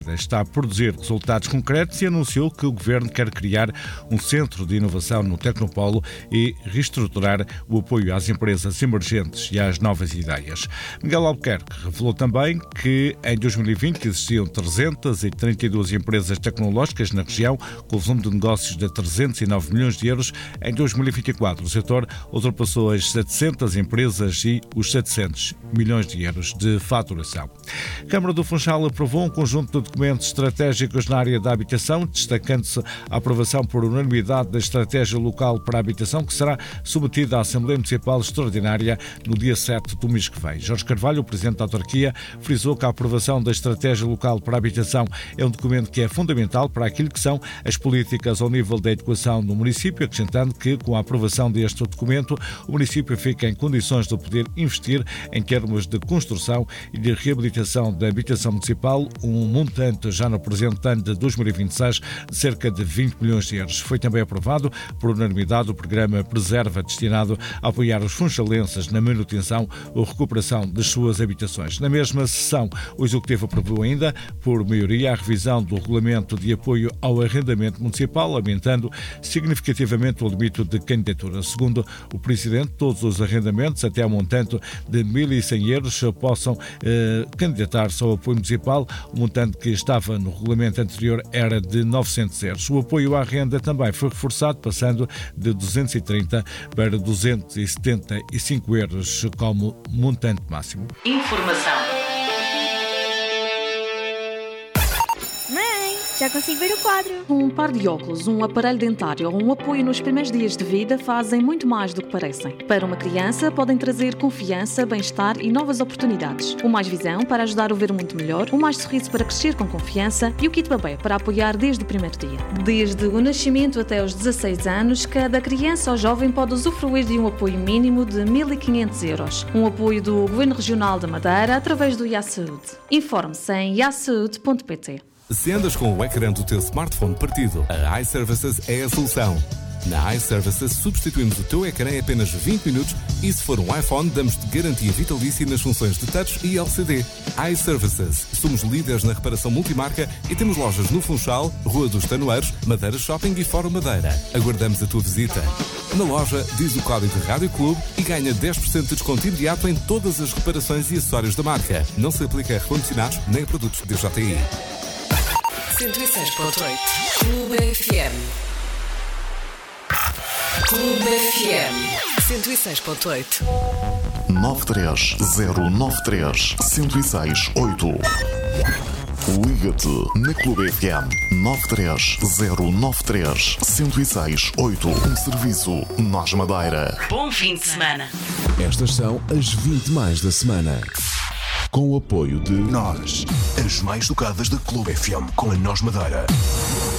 Está a produzir resultados concretos e anunciou que o Governo quer criar um centro de inovação no Tecnopolo e reestruturar o apoio às empresas emergentes e às novas ideias. Miguel Albuquerque revelou também que em 2020 existiam 332 empresas tecnológicas na região, com volume de negócios de 309 milhões de euros. Em 2024, o setor ultrapassou as 700 empresas e os 700 milhões de euros de faturação. A Câmara do Funchal aprovou um conjunto de documentos estratégicos na área da habitação, destacando-se a aprovação por unanimidade da Estratégia Local para a Habitação, que será submetida à Assembleia Municipal Extraordinária no dia 7 do mês que vem. Jorge Carvalho, o Presidente da Autarquia, frisou que a aprovação da Estratégia Local para a Habitação é um documento que é fundamental para aquilo que são as políticas ao nível da educação no município, acrescentando que, com a aprovação deste documento, o município fica em condições de poder investir em termos de construção e de reabilitação da habitação municipal, um montante já no presente ano de 2026 de cerca de 20 milhões de euros. Foi também aprovado por unanimidade o programa Preserva, destinado a apoiar os funchalenses na manutenção ou recuperação das suas habitações. Na mesma sessão, o Executivo aprovou ainda, por maioria, a revisão do Regulamento de Apoio ao Arrendamento Municipal, aumentando significativamente o limite de candidatura. Segundo o Presidente, todos os arrendamentos até ao montante de 1.100 euros possam candidatar-se ao apoio municipal. O montante que estava no regulamento anterior era de 900 euros. O apoio à renda também foi reforçado, passando de 230 para 275 euros como montante máximo. Informação. Já consigo ver o quadro. Um par de óculos, um aparelho dentário ou um apoio nos primeiros dias de vida fazem muito mais do que parecem. Para uma criança, podem trazer confiança, bem-estar e novas oportunidades. O Mais Visão para ajudar a ver o mundo melhor, o Mais Sorriso para crescer com confiança e o Kit Babé para apoiar desde o primeiro dia. Desde o nascimento até aos 16 anos, cada criança ou jovem pode usufruir de um apoio mínimo de 1.500 euros. Um apoio do Governo Regional da Madeira através do IASaúde. Informe-se em iasaude.pt. Se andas com o ecrã do teu smartphone partido, a iServices é a solução. Na iServices substituímos o teu ecrã em apenas 20 minutos e, se for um iPhone, damos-te garantia vitalícia nas funções de touch e LCD. iServices. Somos líderes na reparação multimarca e temos lojas no Funchal, Rua dos Tanoeiros, Madeira Shopping e Fórum Madeira. Aguardamos a tua visita. Na loja, diz o código de Rádio Clube e ganha 10% de desconto imediato em todas as reparações e acessórios da marca. Não se aplica a recondicionados nem a produtos DJI. 106.8 Clube FM. Clube FM 106.8 93093-1068. Liga-te na Clube FM 93093-1068. Um serviço Nós Madeira. Bom fim de semana. Estas são as 20 mais da semana. Com o apoio de Nós, as mais tocadas da Clube FM com a Nós Madeira.